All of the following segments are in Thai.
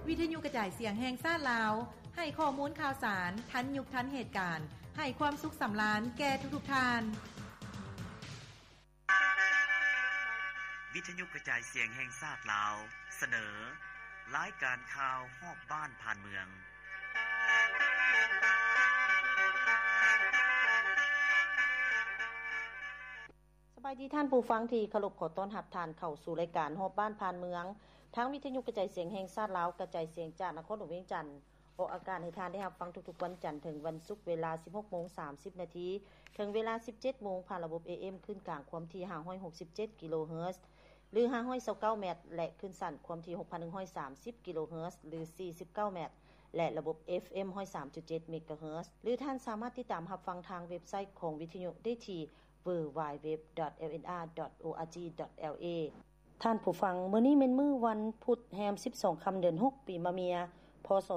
วิทยุกระจายเสียงแห่งชาติลาวให้ข้อมูลข่าวสารทันยุคทันเหตุการณ์ให้ความสุขสำราญแก่ทุกๆท่านวิทยุกระจายเสียงแห่งชาติลาวเสนอรายการข่าวฮอบบ้านผ่านเมืองสบายดีท่านผู้ฟังที่เคารพขอต้อนรับท่านเข้าสู่รายการฮอบบ้านผ่านเมืองทางวิทยุกระจายเสียงแห่งชาติลาวกระจายเสียงจากนครหลวงเวียงจันทน์ออกอากาศให้ท่านได้รับฟังทุกๆวันจันทร์ถึงวันศุกร์เวลา 16:30 น. ถึงเวลา 17:00 น. ผ่านระบบ AM ขึ้นกลางความถี่567กิโลเฮิรตซ์หรือ529เมตรและขึ้นสั้นความถี่ 6,130 กิโลเฮิรตซ์หรือ49เมตรและระบบ FM 103.7 เมกะเฮิรตซ์หรือท่านสามารถติดตามรับฟังทางเว็บไซต์ของวิทยุได้ที่ www.lnr.org.la ท่านผู้ฟังมื้อนี้เป็นมื้อวันพุธแรม12ค่ำเดือน6ปีมะเมียพ.ศ.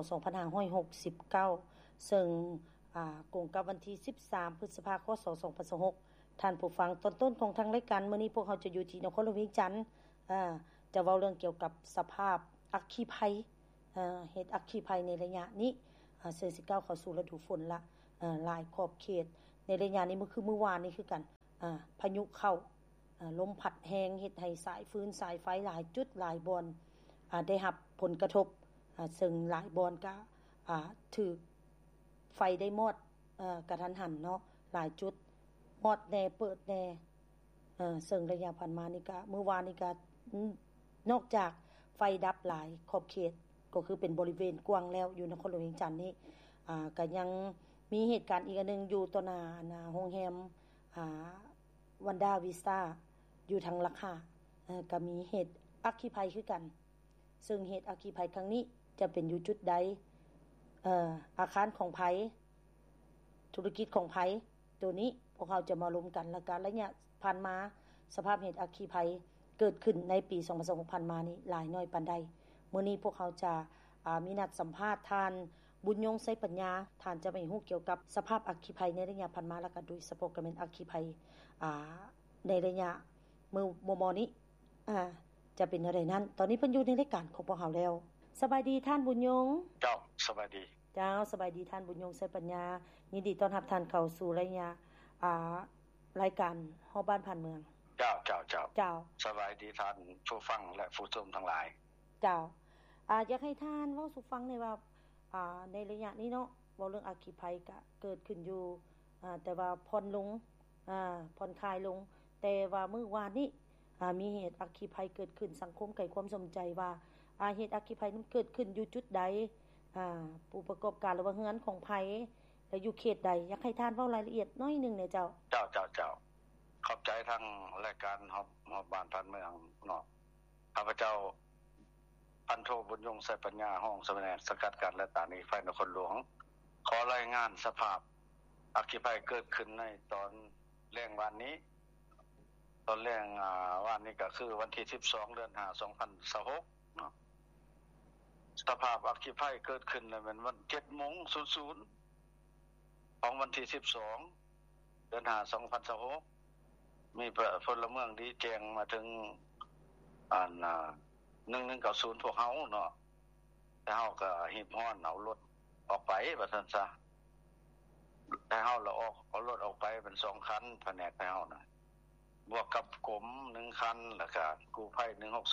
2569ซึ่งกงกับวันที่13พฤษภาคม2026ท่านผู้ฟังต้นของทางรายการมื้อนี้พวกเราจะอยู่ที่นครหลวงเวียงจันทน์จะเว้าเรื่องเกี่ยวกับสภาพอัคคีภัยเหตุอัคคีภัยในระยะนี้ซึ่งสิก้าวเข้าสู่ฤดูฝนละหลายขอบเขตในระยะนี้มื้อวานนี้คือกันพายุเข้าลมพัดแรงเฮ็ดให้สายฟืนสายไฟหลายจุดหลายบ่อนได้รับผลกระทบซึ่งหลายบ่อนก็ถูกไฟได้มอดกระทันหันเนาะหลายจุดมอดแน่เปิดแน่ซึ่งระยะผ่านมานี่ก็มื้อวานนี้ก็นอกจากไฟดับหลายขอบเขตก็คือเป็นบริเวณกว้างแล้วอยู่นครหลวงเวียงจันทน์นี้ก็ยังมีเหตุการณ์อีกอันนึงอยู่ต่อหน้าโรงแรมวันดาวิสตาอยู่ทางราคาก็มีเหตุอัคคีภัยคือกันซึ่งเหตุอัคคีภัยครั้งนี้จะเป็นอยู่จุดใดอาคารของไผธุรกิจของไผตัวนี้พวกเขาจะมาร่วมกันและการระยะผ่านมาสภาพเหตุอัคคีภัยเกิดขึ้นในปี2026มานี้หลายน้อยปานใดมื้อนี้พวกเขาจะมีนัดสัมภาษณ์ท่านบุญยงไสปัญญาท่านจะไปฮู้เกี่ยวกับสภาพอัคคีภัยในระยะผ่านมาแล้วก็โดยเฉพาะก็เป็นอัคคีภัยในระยะมื้อนี้จะเป็นอะไรนั้นตอนนี้เพิ่นอยู่ในรายการของพวกเราแล้วสบายดีท่านบุญยงเจ้าสบายดีเจ้าสบายดีท่านบุญยงไสปัญญายินดีต้อนรับท่านเข้าสู่รายการฮอบบ้านผ่านเมืองเจ้าสบายดีท่านผู้ฟังและผู้ชมทั้งหลายเจ้าอยากให้ท่านเว้าสู่ฟังหน่อยว่าในระยะนี้เนาะเว้าเรื่องอัคคีภัยก็เกิดขึ้นอยู่แต่ว่าผ่อนลงผ่อนคลายลงแต่ว่ามื้อวานนี้มีเหตุอัคคีภัยเกิดขึ้นสังคมให้ความสนใจว่าเหตุอัคคีภัยนั้นเกิดขึ้นอยู่จุดใดผู้ประกอบการหรือว่าเฮือนของไผและอยู่เขตใดอยากให้ท่านเว้ารายละเอียดน้อยนึงเนี่ยเจ้าขอบใจทางรายการฮอบบ้านผ่านเมืองเนาะข้าพเจ้าพันโทบุญยงไสปัญญาห้องสำนักสกัดกั้นและปราบปรามไฟนครหลวงขอรายงานสภาพอัคคีภัยเกิดขึ้นในตอนแรงวันนี้ตอนแรงวันนี้ก็คือวันที่12เดือน5 2026เนาะสภาพอัคคีภัยเกิดขึ้นในวัน 7:00 นของวันที่12เดือน5 2026มีพลเมืองดีแจ้งมาถึง1190พวกเฮาเนาะแต่เฮาก็หีบฮ้อนเอารถออกไปว่าซั่นซะแต่เฮาละเอารถออกไปเป็น2คันแผนกให้เฮาน่ะบวกกับกรม1คันแล้วก็กู้ภัย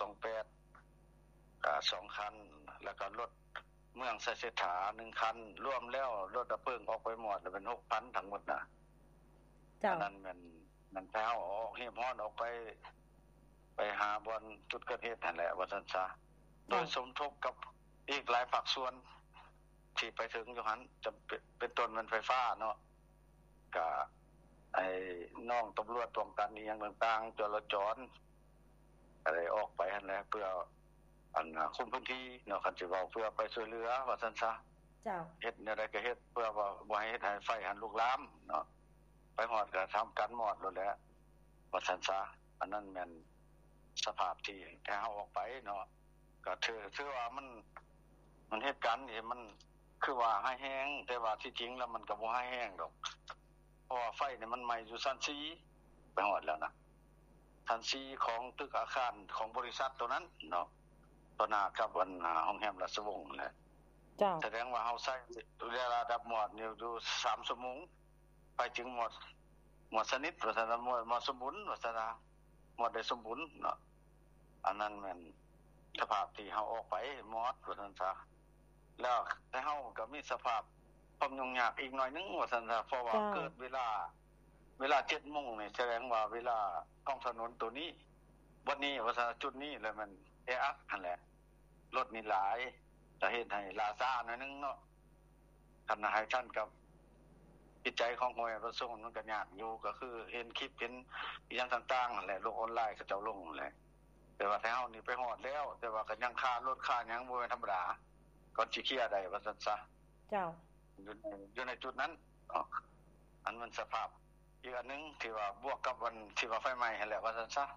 1628ก็2คันแล้วก็รถเมืองไสเสถา1คันรวมแล้วรถดับเพลิงออกไปหมดเป็น 6,000 ทั้งหมดน่ะจ้ะนั้นมันแถวออกหีบฮ้อนออกไปหาบอนจุดเกิดเหตุนั่นแหละว่าซั่นซะโดยสมทบกับอีกหลายภาคส่วนที่ไปถึงอยู่หั่นจะเป็นต้นมันไฟฟ้าเนาะก็ไอ้น้องตำรวจป้องกันอีหยังต่างๆจราจรอะไรออกไปหั่นแหละเพื่อคุมพื้นที่เนาะคันสิเว้าเพื่อไปช่วยเหลือว่าซั่นซะเจ้าเฮ็ดแนวใดก็เฮ็ดเพื่อว่าบ่ให้เฮ็ดให้ไฟหันลุกลามเนาะไปฮอดก็ทำการมอดโลดแหละว่าซั่นซะอันนั้นแม่นสภาพที่แต่เฮาออกไปเนาะก็ถือว่ามันเหตุการณ์นี่มันคือว่าให้แห้งแต่ว่าที่จริงแล้วมันก็บ่ให้แห้งดอกเพราะว่าไฟนี่มันไหม้อยู่ชั้น4ไปฮอดแล้วนะชั้น4ของตึกอาคารของบริษัทตัวนั้นเนาะต่อหน้ากับอันโรงแรมราชวงศ์แหละเจ้าแสดงว่าเฮาใช้เวลาดับหมอดอยู่3ชั่วโมงไปถึงหมดสนิทว่าซั่นหมดสมบูรณ์ว่าซั่นหมดได้สมบูรณ์เนาะอันนั้นแม่นสภาพที่เฮาออกไปหมดว่าซั่นซะแล้วแต่เฮาก็มีสภาพความยุ่งยากอีกหน่อยนึงว่าซั่นซะเพราะว่าเกิดเวลา 7:00 นนี่แสดงว่าเวลากองถนนตัวนี้วันนี้ว่าซั่นจุดนี้แล้วมันแออัดนั่นแหละรถนี่หลายจะเฮ็ดให้ลาซ่าหน่อยนึงเนาะคันให้ท่านกับจิตใจของหน่วยประสงค์มันก็ยากอยู่ก็คือเห็นคลิปเห็นอีหยังต่างๆนั่นแหละโลกออนไลน์เขาเจ้าลงนั่นแหละแต่ว่าถ้าเฮานี่ไปฮอดแล้วแต่ว่าก็ยังค่ารถค่าหยังบ่ธรรมดาก่อนสิเคลียร์ได้ว่าซั่นซะเจ้าอยู่ในจุดนั้นอันมันสภาพอีกอันนึงที่ว่าบวกกับวันที่ว่าไฟไหม้นั่นแหละว่าซั่นซะ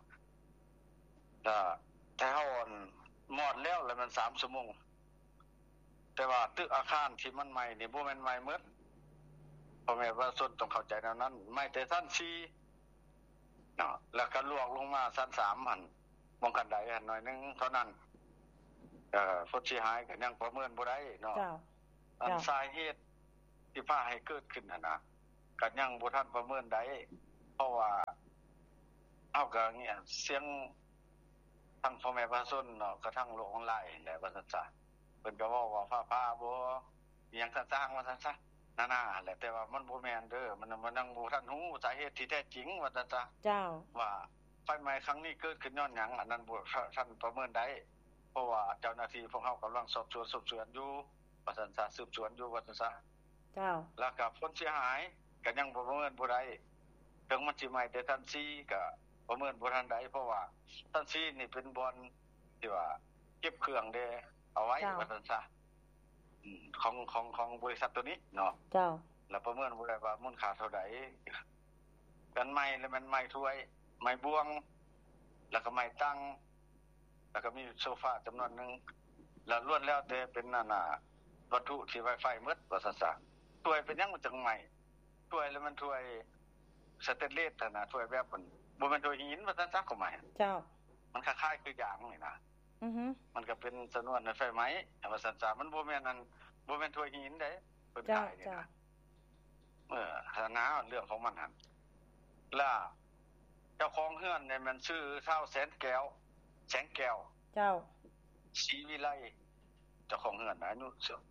แต่เฮาหมดแล้วมัน3ชั่วโมงแต่ว่าตึกอาคารที่มันใหม่นี่บ่แม่นใหม่หมดเพราะแม่ว่าส่วนต้องเข้าใจแนวนั้นใหม่แต่ชั้น4เนาะแล้วก็ลวกลงมาชั้น3หั่นมองกันได้หั่นหน่อยนึงเท่านั้นผู้เสียหายก็ยังประเมินบ่ได้เนาะอันสาเหตุที่พาให้เกิดขึ้นน่ะนะก็ยังบ่ทันประเมินได้เพราะว่าเอาก็เงี้ยเสียงทั้งพ่อแม่ประชาชนเนาะกระทั่งโลกออนไลน์ได้ว่าซั่นซะเพิ่นก็เว้าว่าฟ้าบ่อีหยังต่างๆว่าซั่นซะนาๆแหละแต่ว่ามันบ่แม่นเด้อมันยังบ่ทันรู้สาเหตุที่แท้จริงว่าซั่นซะเจ้าว่าไฟไหม้ครั้งนี้เกิดขึ้นย้อนหยังอันนั้นบ่ทันประเมินได้เพราะว่าเจ้าหน้าที่พวกเฮากำลังสอบสวนอยู่ว่าซั่นซะสืบสวนอยู่ว่าซั่นซะเจ้าแล้วก็ผลเสียหายก็ยังบ่ประเมินบ่ได้ถึงมันสิใหม่แต่ทันทีก็ประเมินบ่ทันได้เพราะว่าทันทีนี่เป็นบ่อนที่ว่าเก็บเครื่องเด้เอาไว้ว่าซั่นซะของบริษัทตัวนี้เนาะเจ้าแล้วประเมินบ่ได้ว่ามูลค่าเท่าใดกันไม้แล้วมันไม้ถ้วยไม้บวงแล้วก็ไม้ตั้งแล้วก็มีโซฟาจำนวนนึงแล้วล้วนแล้วแต่เป็นนั่นน่ะวัตถุที่ไว้ไฟหมดว่าซั่นซะถ้วยเป็นหยังมันจังใหม่ถ้วยแล้วมันถ้วยสเตนเลสน่ะถ้วยแบบมันบ่แม่นถ้วยหินว่าซั่นซะก็หมายเจ้ามันคล้ายๆคืออย่างนี่นะมันก็เป็นสนวนไฟไหม้ว่าซั่นซะมันบ่แม่นบ่แม่นถ้วยหินเด้เพิ่นขายนี่นะฐานะเรื่องของมันหั่นล่ะเจ้าของเฮือนเนี่ยมันชื่อเฒ่าแสนแก้วเจ้าศรีวิไลเจ้าของเฮือนอายุ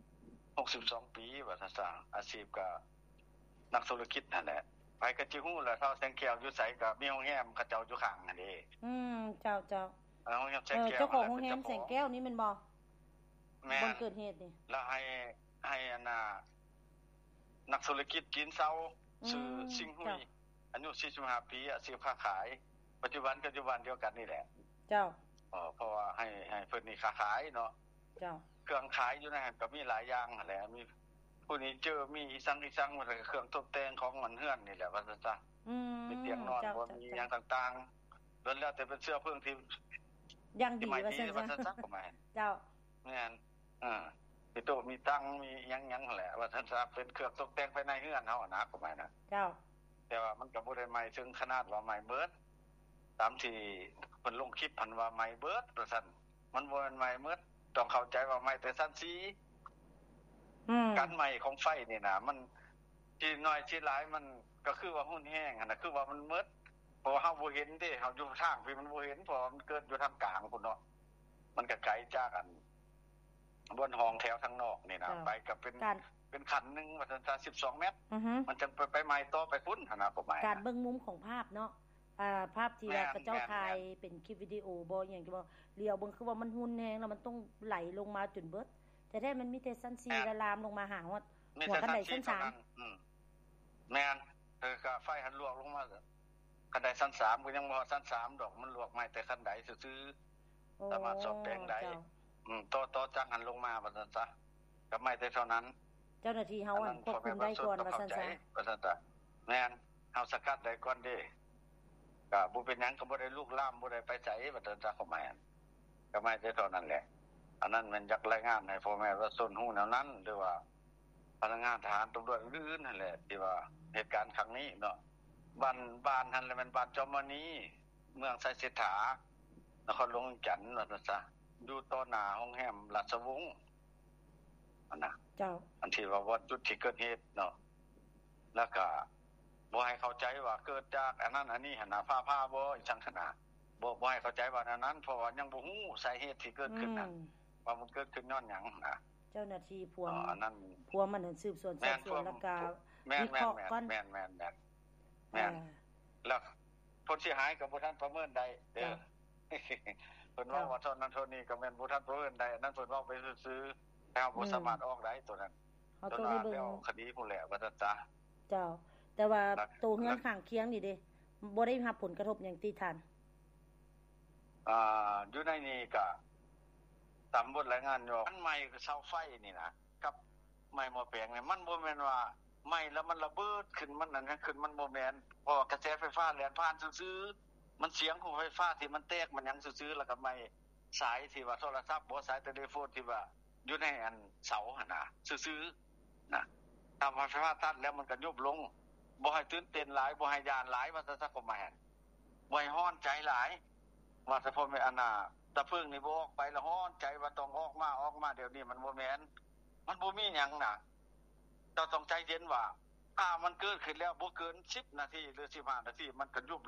62ปีว่าซั่นซะอาชีพก็นักธุรกิจนั่นแหละไปก็สิฮู้ล่ะเฒ่าแสนแก้วอยู่ไสก็มีโรงแรมเขาเจ้าอยู่ข้างนั่นเด้เจ้าโรงแรมแสนแก้วเจ้าของโรงแรมแสนแก้วนี่แม่นบ่แม่นบ่เกิดเหตุนี่แล้วให้อันน่ะนักธุรกิจกินเซาชื่อสิงห์หุยอายุ45ปีอาชีพค้าขายปัจจุบันเดียวกันนี่แหละเจ้าเพราะว่าให้เพิ่นนี่ค้าขายเนาะเจ้าเครื่องขายอยู่ในนั้นก็มีหลายอย่างนั่นแหละมีผู้นี้เจอมีอีสังมันก็เครื่องตกแต่งของมันเฮือนนี่แหละว่าซั่นซะมีเตียงนอนบ่มีหยังต่างๆล้วนแล้วแต่เป็นเสื้อพึ่งที่อย่างดีว่าซั่นซะก็หมายเจ้าแม่นมีโต๊ะมีตั้งมีหยังๆนั่นแหละว่าซั่นซะเป็นเครื่องตกแต่งภายในเฮือนเฮานะก็หมายนะเจ้าแต่ว่ามันก็บ่ได้ใหม่ถึงขนาดว่าใหม่เบิดตามที่เพิ่นลงคลิปพันว่าใหม่เบิดว่าซั่นมันบ่แม่นใหม่เบิดต้องเข้าใจว่าใหม่แต่ซั่นสิการใหม่ของไฟนี่นะมันที่น้อยที่หลายมันก็คือว่าหุ้นแห้งน่ะคือว่ามันเบิดเพราะเฮาบ่เห็นเด้เฮาอยู่ทางพี่มันบ่เห็นเพราะมันเกิดอยู่ทางกลางพุ่นเนาะมันก็ไกลจากอันบนห้องแถวทางนอกนี่นะไปก็เป็นคันนึงว่าซั่นซะ12เมตรมันจะไปใหม่ต่อไปพุ่นหั่นน่ะประมาณการเบิ่งมุมของภาพเนาะภาพที่ว่าเขาเจ้าถ่ายเป็นคลิปวิดีโอบ่หยังที่ว่าเลี้ยวเบิ่งคือว่ามันหุ่นแฮงแล้วมันต้องไหลลงมาจนเบิดแต่แท้มันมีแต่ชั้น4ละลามลงมาหาฮอดหัวกันไดชั้น 3แม่นก็ไฟหันลวกลงมากันไดชั้น3ก็ยังบ่ฮอดชั้น3ดอกมันลวกใหม่แต่คันไดซื่อๆสามารถสอบแปลงได้ต่อจากหันลงมาว่าซั่นซะก็ไม่แต่เท่านั้นเจ้าหน้าที่เฮาควบคุมได้ก่อนว่าซั่นซะว่าซั่นซะแม่นเฮาสกัดได้ก่อนเด้ก็บ่เป็นหยังก็บ่ได้ลุกลามบ่ได้ไปไสว่าซั่นซะก็หมายก็ไม่แต่เท่านั้นแหละอันนั้นมันอยากรายงานให้พ่อแม่ว่าส่วนฮู้แนวนั้นหรือว่าพนักงานทหารตำรวจอื่นๆนั่นแหละที่ว่าเหตุการณ์ครั้งนี้เนาะบ้านนั่นแหละมันบ้านจอมมณีเมืองไสเศรษฐานครหลวงจันทน์ว่าซั่นซะอยู่ต่อหน้าโรงแรมราชวงศ์อันน่ะเจ้าอันที่ว่าจุดที่เกิดเหตุเนาะแล้วก็บ่ให้เข้าใจว่าเกิดจากอันนั้นอันนี้หั่นน่ะฟ้าบ่อีจังซั่นน่ะบ่ให้เข้าใจว่าอันนั้นเพราะว่ายังบ่ฮู้สาเหตุที่เกิดขึ้นน่ะว่ามันเกิดขึ้นย้อนหยังน่ะเจ้าหน้าที่พวกอันนั้นพวกมันสืบสวนสอบสวนแล้วก็วิเคราะห์ก่อนแม่นแล้วผลเสียหายก็บ่ทันประเมินได้เด้อเพิ่นว่าเท่านั้นเท่านี้ก็แม่นบ่ทันประเมินได้อันนั้นเพิ่นเว้าไปซื่อๆแล้วบ่สามารถออกได้ตัวนั้นเฮาต้องได้เบิ่งคดีพุ่นแหละว่าซั่นจ้ะเจ้าแต่ว่าตัวเฮือนข้างเคียงนี่เด้บ่ได้รับผลกระทบหยังติท่านอยู่ในนี้ก็ตามบทรายงานอยู่อันใหม่เสาไฟนี่นะกับไม้หม้อแปลงนี่มันบ่แม่นว่าไหม้แล้วมันระเบิดขึ้นมันนั่นขึ้นมันบ่แม่นเพราะกระแสไฟฟ้าแล่นผ่านซื่อๆมันเสียงของไฟฟ้าที่มันแตกมันหยังซื่อๆแล้วก็ไม้สายที่ว่าโทรศัพท์บ่สายโทรโฟนที่ว่าอยู่ในอันเสาหั่นน่ะซื่อๆนะถ้าไฟฟ้าตัดแล้วมันก็ยุบลงบ่ให้ตื่นเต้นหลายบ่ให้ย่านหลายว่าซะก็หมายบ่ให้ฮ้อนใจหลายว่าแต่พอแม่อันน่ะตะพึ่งนี่บ่ออกไปละฮ้อนใจว่าต้องออกมาเดี๋ยวนี้มันบ่แม่นมันบ่มีหยังน่ะเจ้าต้องใจเย็นว่ามันเกิดขึ้นแล้วบ่เกิน10นาทีหรือ15นาทีมันก็ยุบ